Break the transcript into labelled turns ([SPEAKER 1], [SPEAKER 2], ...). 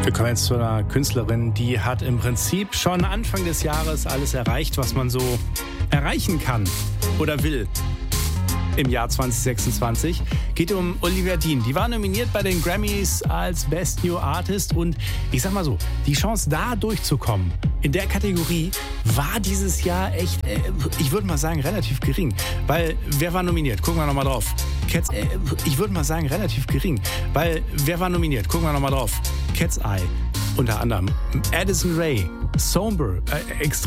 [SPEAKER 1] Wir kommen jetzt zu einer Künstlerin, die hat im Prinzip schon Anfang des Jahres alles erreicht, was man so erreichen kann oder will im Jahr 2026. Geht um Olivia Dean. Die war nominiert bei den Grammys als Best New Artist und ich sag mal so, die Chance da durchzukommen in der Kategorie war dieses Jahr echt, ich würde mal sagen, relativ gering. Weil, wer war nominiert? Gucken wir nochmal drauf. Ich würde mal sagen, relativ gering. Weil, wer war nominiert? Gucken wir nochmal drauf. Cat's Eye, unter anderem. Addison Rae, Somber, extrem